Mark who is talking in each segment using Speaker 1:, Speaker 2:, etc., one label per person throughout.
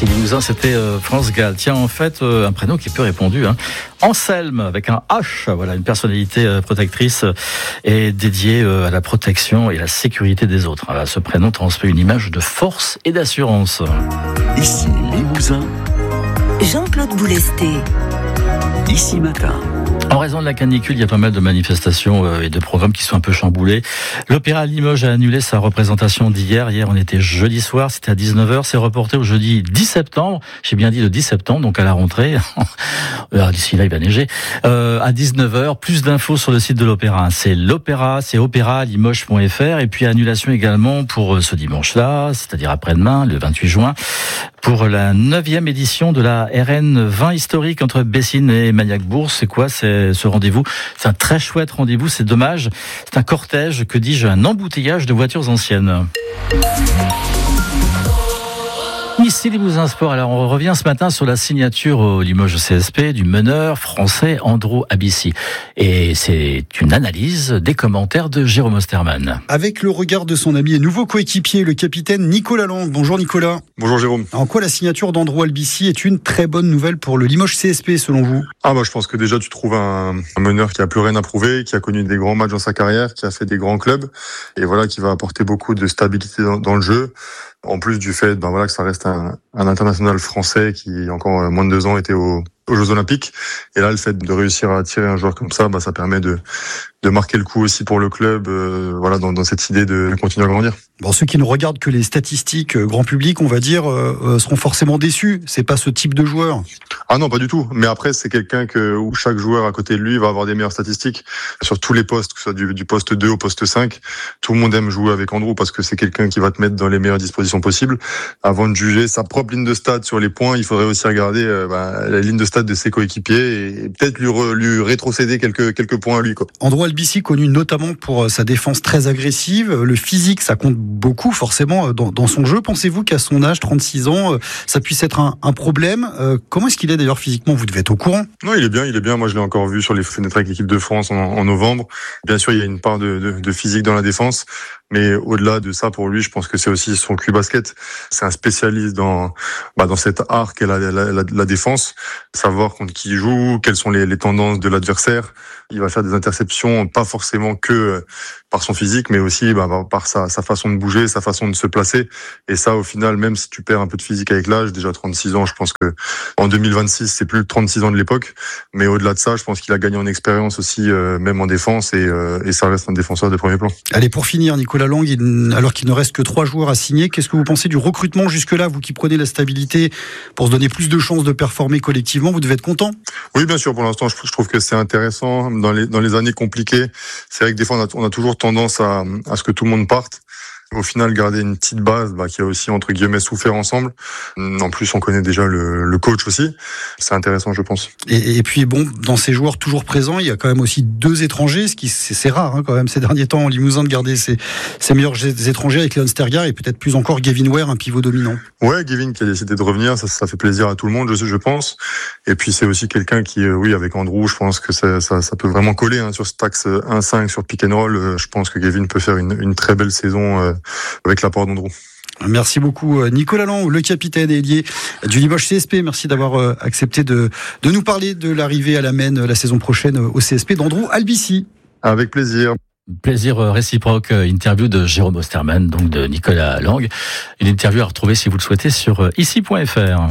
Speaker 1: Ici Limousin, c'était France Gall. Tiens, en fait, un prénom qui est peu répandu. Anselme, avec un H. Voilà, une personnalité protectrice et dédiée à la protection et la sécurité des autres. Voilà, ce prénom transmet une image de force et d'assurance.
Speaker 2: Ici Limousin.
Speaker 3: Jean-Claude Boulesté.
Speaker 2: Ici Matin.
Speaker 1: En raison de la canicule, il y a pas mal de manifestations et de programmes qui sont un peu chamboulés. L'Opéra Limoges a annulé sa représentation d'hier. Hier, on était jeudi soir, c'était à 19h. C'est reporté au jeudi 10 septembre. J'ai bien dit le 10 septembre, donc à la rentrée. D'ici là, il va neiger. À 19h, plus d'infos sur le site de l'Opéra. C'est l'Opéra, c'est opéralimoges.fr. Et puis annulation également pour ce dimanche-là, c'est-à-dire après-demain, le 28 juin, pour la 9e édition de la RN 20 historique entre Bessines et Magnac-Bourg. C'est quoi ce rendez-vous? C'est un très chouette rendez-vous, c'est dommage. C'est un cortège, que dis-je, un embouteillage de voitures anciennes. Ici Limousin Sport. Alors on revient ce matin sur la signature au Limoges CSP du meneur français Andrew Abici. Et c'est une analyse des commentaires de Jérôme Osterman.
Speaker 4: Avec le regard de son ami et nouveau coéquipier, le capitaine Nicolas Lang. Bonjour Nicolas.
Speaker 5: Bonjour Jérôme.
Speaker 4: En quoi la signature d'Andrew Abici est une très bonne nouvelle pour le Limoges CSP selon vous?
Speaker 5: Je pense que déjà tu trouves un meneur qui a plus rien à prouver, qui a connu des grands matchs dans sa carrière, qui a fait des grands clubs et voilà, qui va apporter beaucoup de stabilité dans le jeu. En plus du fait que ça reste un international français qui, encore moins de 2 ans, était aux Jeux Olympiques. Et là, le fait de réussir à attirer un joueur comme ça, ça permet de marquer le coup aussi pour le club, dans cette idée de continuer à grandir.
Speaker 4: Bon, ceux qui ne regardent que les statistiques grand public, on va dire, seront forcément déçus. C'est pas ce type de joueur.
Speaker 5: Ah non, pas du tout. Mais après, c'est quelqu'un où chaque joueur à côté de lui va avoir des meilleures statistiques sur tous les postes, que ce soit du poste 2 au poste 5. Tout le monde aime jouer avec Andrew parce que c'est quelqu'un qui va te mettre dans les meilleures dispositions possibles. Avant de juger sa propre ligne de stats sur les points, il faudrait aussi regarder la ligne de stats de ses coéquipiers et peut-être lui rétrocéder quelques points à lui, quoi.
Speaker 4: Andrew Abici, connu notamment pour sa défense très agressive. Le physique, ça compte beaucoup forcément dans son jeu. Pensez-vous qu'à son âge, 36 ans, ça puisse être un problème? Comment est-ce qu'il est d'ailleurs physiquement? Vous devez être au courant.
Speaker 5: Non, il est bien. Moi, je l'ai encore vu sur les fenêtres avec l'équipe de France en novembre. Bien sûr, il y a une part de physique dans la défense. Mais au-delà de ça, pour lui, je pense que c'est aussi son QI basket. C'est un spécialiste dans cet art qu'est la défense. Savoir contre qui il joue, quelles sont les tendances de l'adversaire. Il va faire des interceptions, pas forcément que par son physique, mais aussi par sa façon de bouger, sa façon de se placer. Et ça, au final, même si tu perds un peu de physique avec l'âge, déjà 36 ans, je pense que en 2026, c'est plus 36 ans de l'époque. Mais au-delà de ça, je pense qu'il a gagné en expérience aussi, même en défense, et ça reste un défenseur de premier plan.
Speaker 4: Allez, pour finir, Nicolas Lang, alors qu'il ne reste que 3 joueurs à signer, qu'est-ce que vous pensez du recrutement jusque-là? Vous qui prenez la stabilité pour se donner plus de chances de performer collectivement, vous devez être content?
Speaker 5: Oui, bien sûr. Pour l'instant, je trouve que c'est intéressant. Dans les années compliquées, c'est vrai que des fois, on a toujours tendance à ce que tout le monde parte. Au final, garder une petite base qui a aussi, entre guillemets, souffert ensemble. En plus, on connaît déjà le coach aussi. C'est intéressant, je pense.
Speaker 4: Et puis, dans ces joueurs toujours présents, il y a quand même aussi 2 étrangers, ce qui c'est rare quand même ces derniers temps en Limousin de garder ses meilleurs étrangers avec Léon Stergaard et peut-être plus encore Gavin Ware, un pivot dominant. Ouais,
Speaker 5: Gavin qui a décidé de revenir, ça fait plaisir à tout le monde, je pense. Et puis, c'est aussi quelqu'un qui, avec Andrew, je pense que ça peut vraiment coller sur ce axe 1-5 sur pick and roll. Je pense que Gavin peut faire une très belle saison avec l'apport d'Andrew.
Speaker 4: Merci beaucoup Nicolas Lang, le capitaine et ailier du Limoges CSP. Merci d'avoir accepté de nous parler de l'arrivée à la Maine la saison prochaine au CSP d'Andrew Abici.
Speaker 5: Avec plaisir.
Speaker 1: Plaisir réciproque. Interview de Jérôme Osterman, donc de Nicolas Lang. Une interview à retrouver si vous le souhaitez sur ici.fr.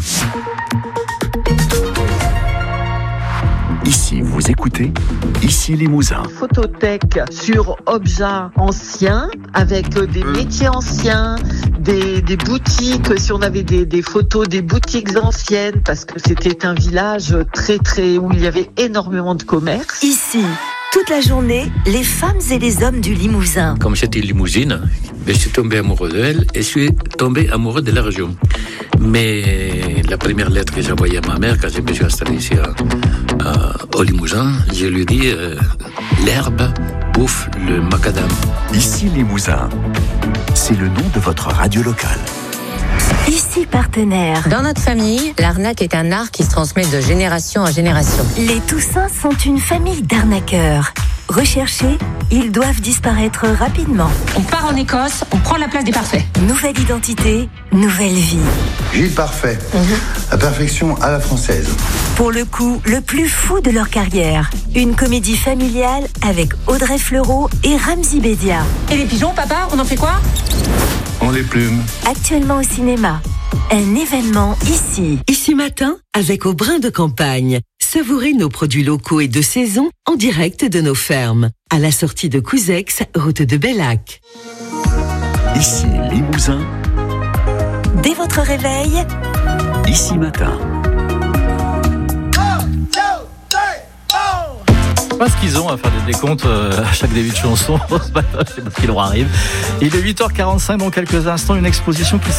Speaker 2: Ici, vous écoutez Ici Limousin.
Speaker 6: Photothèque sur objets anciens, avec des métiers anciens, des boutiques, si on avait des photos des boutiques anciennes, parce que c'était un village très où il y avait énormément de commerce.
Speaker 3: Ici, toute la journée, les femmes et les hommes du Limousin.
Speaker 7: Comme j'étais limousine, je suis tombé amoureux d'elle et je suis tombé amoureux de la région. Mais la première lettre que j'ai envoyée à ma mère, quand je me suis installé ici au Limousin, je lui dis l'herbe bouffe le macadam.
Speaker 2: Ici Limousin, c'est le nom de votre radio locale.
Speaker 3: Ici partenaire.
Speaker 8: Dans notre famille, l'arnaque est un art qui se transmet de génération en génération.
Speaker 3: Les Toussins sont une famille d'arnaqueurs. Recherchés, ils doivent disparaître rapidement.
Speaker 8: On part en Écosse, on prend la place des parfaits.
Speaker 3: Nouvelle identité, nouvelle vie.
Speaker 9: Gilles Parfait. La perfection à la française.
Speaker 3: Pour le coup, le plus fou de leur carrière. Une comédie familiale avec Audrey Fleurot et Ramzy Bedia.
Speaker 10: Et les pigeons, papa, on en fait quoi?
Speaker 9: On les plume.
Speaker 3: Actuellement au cinéma. Un événement ici.
Speaker 11: Ici Matin, avec Au Brin de Campagne. Savourez nos produits locaux et de saison en direct de nos fermes. À la sortie de Couzex, route de Bellac.
Speaker 2: Ici Limousin.
Speaker 3: Dès votre réveil,
Speaker 2: Ici Matin.
Speaker 1: Parce qu'ils ont à faire des décomptes à chaque début de chanson, c'est parce qu'il leur arrive. Il est 8h45, dans quelques instants, une exposition qui